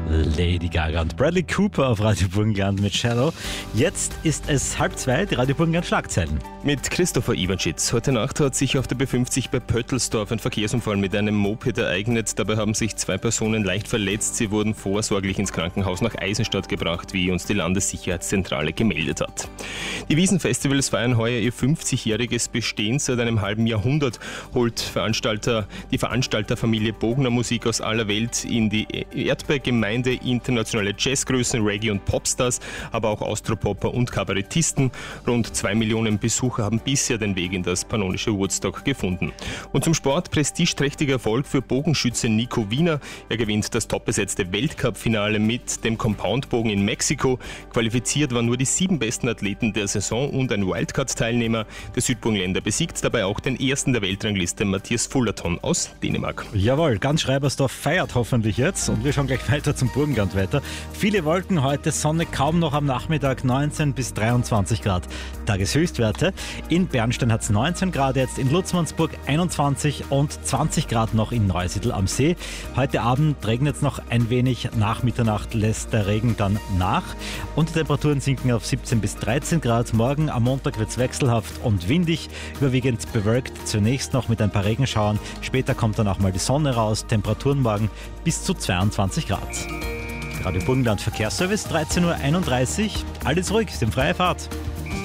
Lady Gaga und Bradley Cooper auf Radio Burgenland mit Shadow. Jetzt ist es 1:30, die Radio Burgenland Schlagzeilen. Mit Christopher Iwanschitz. Heute Nacht hat sich auf der B50 bei Pöttelsdorf ein Verkehrsunfall mit einem Moped ereignet. Dabei haben sich 2 Personen leicht verletzt. Sie wurden vorsorglich ins Krankenhaus nach Eisenstadt gebracht, wie uns die Landessicherheitszentrale gemeldet hat. Die Wiesenfestivals feiern heuer ihr 50-jähriges Bestehen. Seit einem halben Jahrhundert holt die Veranstalterfamilie Bogner Musik aus aller Welt in die Erdbeergemeinde, internationale Jazzgrößen, Reggae- und Popstars, aber auch Austropopper und Kabarettisten. Rund 2 Millionen Besucher haben bisher den Weg in das pannonische Woodstock gefunden. Und zum Sport prestigeträchtiger Erfolg für Bogenschütze Nico Wiener. Er gewinnt das topbesetzte Weltcup-Finale mit dem Compoundbogen in Mexiko. Qualifiziert waren nur die 7 besten Athleten der Saison und ein Wildcard-Teilnehmer. Der Südburgenländer besiegt dabei auch den ersten der Weltrangliste, Matthias Fullerton aus Dänemark. Jawohl, ganz Schreibersdorf feiert hoffentlich jetzt und wir schauen gleich weiter zum Burgenland weiter. Viele Wolken heute, Sonne kaum noch am Nachmittag, 19 bis 23 Grad Tageshöchstwerte. In Bernstein hat es 19 Grad jetzt, in Lutzmannsburg 21 und 20 Grad noch in Neusiedl am See. Heute Abend regnet es noch ein wenig, nach Mitternacht lässt der Regen dann nach und die Temperaturen sinken auf 17 bis 13 Grad. Morgen am Montag wird es wechselhaft und windig, überwiegend bewölkt, zunächst noch mit ein paar Regenschauern. Später kommt dann auch mal die Sonne raus, Temperaturen morgen bis zu 22 Grad. Radio Burgenland Verkehrsservice, 13:31 Uhr. Alles ruhig, ist in freier Fahrt.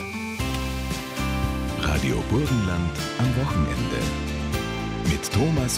Radio Burgenland am Wochenende. Mit Thomas